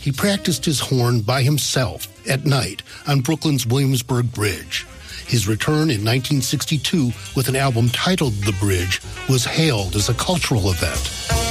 he practiced his horn by himself at night on Brooklyn's Williamsburg Bridge. His return in 1962 with an album titled The Bridge was hailed as a cultural event.